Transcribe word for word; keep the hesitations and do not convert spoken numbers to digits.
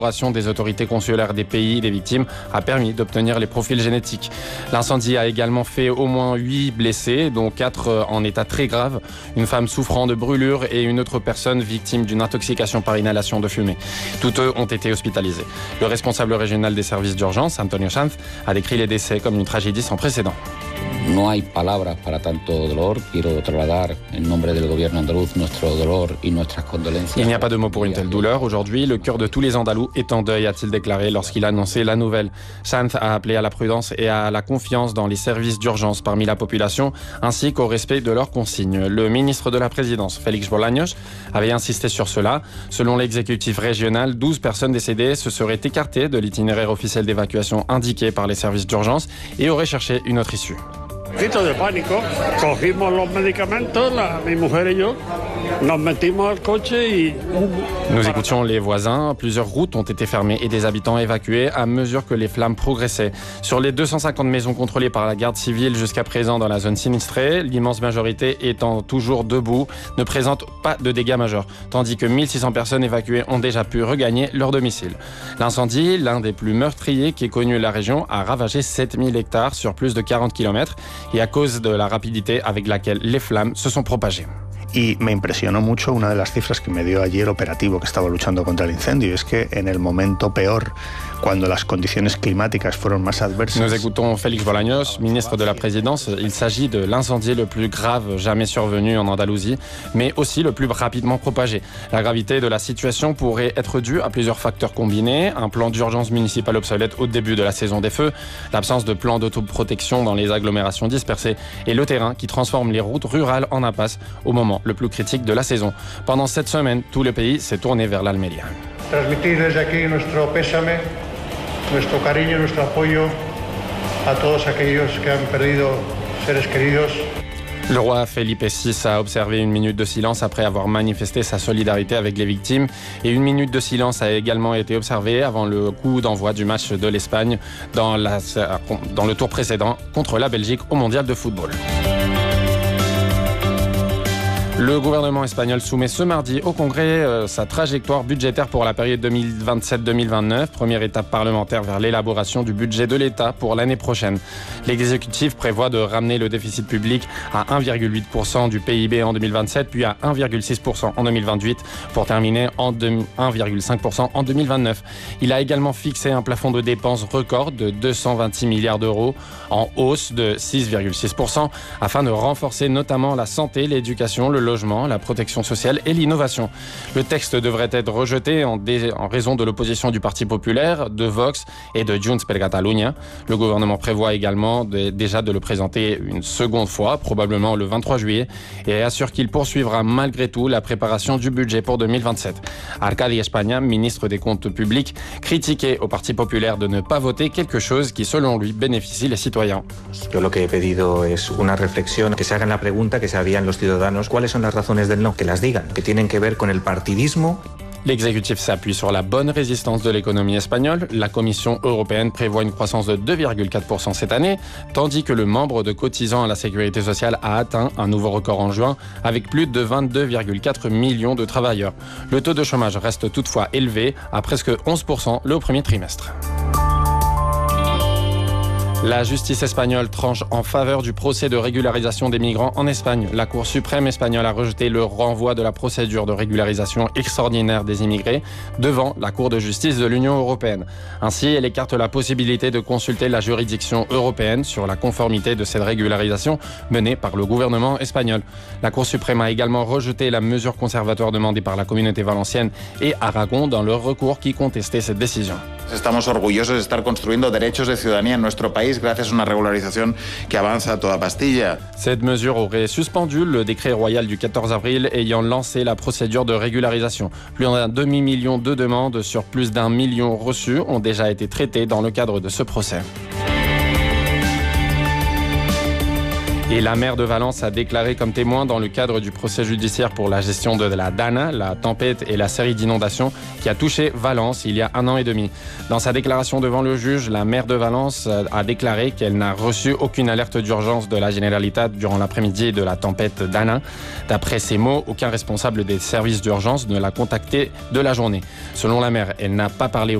des autorités consulaires des pays des victimes a permis d'obtenir les profils génétiques. L'incendie a également fait au moins huit blessés, dont quatre en état très grave, une femme souffrant de brûlures et une autre personne victime d'une intoxication par inhalation de fumée. Toutes eux ont été hospitalisés. Le responsable régional des services d'urgence, Antonio Sanz, a décrit les décès comme une tragédie sans précédent. No hay palabras para tanto dolor. Quiero trasladar en nombre del gobierno andaluz nuestro dolor y nuestras condolencias. Il n'y a pas de mots pour une telle douleur. Aujourd'hui, le cœur de tous les Andalous est en deuil, a-t-il déclaré lorsqu'il a annoncé la nouvelle. Sanz a appelé à la prudence et à la confiance dans les services d'urgence parmi la population, ainsi qu'au respect de leurs consignes. Le ministre de la Présidence, Félix Bolaños, avait insisté sur cela. Selon l'exécutif régional, douze personnes décédées se seraient écartées de l'itinéraire officiel d'évacuation indiqué par les services d'urgence et auraient cherché une autre issue. Grito de pánico, cogimos los medicamentos, la, mi mujer y yo, nos metimos al coche y... Nous écoutions les voisins, plusieurs routes ont été fermées et des habitants évacués à mesure que les flammes progressaient. Sur les deux cent cinquante maisons contrôlées par la garde civile jusqu'à présent dans la zone sinistrée, l'immense majorité étant toujours debout, ne présente pas de dégâts majeurs, tandis que mille six cents personnes évacuées ont déjà pu regagner leur domicile. L'incendie, l'un des plus meurtriers qu'ait connu la région, a ravagé sept mille hectares sur plus de quarante kilomètres. Y a cause de la rapidité avec laquelle les flammes se sont propagées. Y me impresionó mucho una de las cifras que me dio ayer operativo que estaba luchando contra el incendio, es que en el momento peor, cuando las condiciones climáticas fueron más adversas... Nous écoutons Félix Bolaños, ministre de la Présidence. Il s'agit de l'incendie le plus grave jamais survenu en Andalousie, mais aussi le plus rapidement propagé. La gravité de la situation pourrait être due à plusieurs facteurs combinés. Un plan d'urgence municipal obsolète au début de la saison des feux, l'absence de plan d'autoprotection dans les agglomérations dispersées et le terrain qui transforme les routes rurales en impasse au moment le plus critique de la saison. Pendant cette semaine, tout le pays s'est tourné vers l'Almería. Transmitir desde aquí nuestro pésame, nuestro cariño, nuestro apoyo a todos aquellos que han perdido seres queridos. Le roi Felipe six a observé une minute de silence après avoir manifesté sa solidarité avec les victimes. Et une minute de silence a également été observée avant le coup d'envoi du match de l'Espagne dans, la, dans le tour précédent contre la Belgique au Mondial de football. Le gouvernement espagnol soumet ce mardi au Congrès euh, sa trajectoire budgétaire pour la période deux mille vingt-sept deux mille vingt-neuf, première étape parlementaire vers l'élaboration du budget de l'État pour l'année prochaine. L'exécutif prévoit de ramener le déficit public à un virgule huit pour cent du P I B en deux mille vingt-sept, puis à un virgule six pour cent en deux mille vingt-huit, pour terminer en un virgule cinq pour cent en deux mille vingt-neuf. Il a également fixé un plafond de dépenses record de deux cent vingt-six milliards d'euros, en hausse de six virgule six pour cent, afin de renforcer notamment la santé, l'éducation, le logement, la protection sociale et l'innovation. Le texte devrait être rejeté en, dé... en raison de l'opposition du Parti populaire, de Vox et de Junts per Catalunya. Le gouvernement prévoit également de, déjà de le présenter une seconde fois, probablement le vingt-trois juillet, et assure qu'il poursuivra malgré tout la préparation du budget pour deux mille vingt-sept. Arcadi España, ministre des Comptes publics, critiquait au Parti populaire de ne pas voter quelque chose qui, selon lui, bénéficie les citoyens. Yo lo que he pedido es una reflexión, que se hagan la pregunta que se harían los ciudadanos, ¿cuáles son las razones del no? Que las digan, que tienen que ver con el partidismo. L'exécutif s'appuie sur la bonne résistance de l'économie espagnole. La Commission européenne prévoit une croissance de deux virgule quatre pour cent cette année, tandis que le nombre de cotisants à la sécurité sociale a atteint un nouveau record en juin, avec plus de vingt-deux virgule quatre millions de travailleurs. Le taux de chômage reste toutefois élevé, à presque onze pour cent le premier trimestre. La justice espagnole tranche en faveur du procès de régularisation des migrants en Espagne. La Cour suprême espagnole a rejeté le renvoi de la procédure de régularisation extraordinaire des immigrés devant la Cour de justice de l'Union européenne. Ainsi, elle écarte la possibilité de consulter la juridiction européenne sur la conformité de cette régularisation menée par le gouvernement espagnol. La Cour suprême a également rejeté la mesure conservatoire demandée par la communauté valencienne et Aragon dans leur recours qui contestait cette décision. Estamos orgullosos de estar construyendo derechos de ciudadanía en nuestro país gracias a una regularización que avanza a toda pastilla. Cette mesure aurait suspendu le décret royal du quatorze avril ayant lancé la procédure de régularisation. Plus d'un demi-million de demandes sur plus d'un million reçues ont déjà été traitées dans le cadre de ce procès. Et la maire de Valence a déclaré comme témoin dans le cadre du procès judiciaire pour la gestion de la Dana, la tempête et la série d'inondations qui a touché Valence il y a un an et demi. Dans sa déclaration devant le juge, la maire de Valence a déclaré qu'elle n'a reçu aucune alerte d'urgence de la Generalitat durant l'après-midi de la tempête Dana. D'après ses mots, aucun responsable des services d'urgence ne l'a contacté de la journée. Selon la maire, elle n'a pas parlé au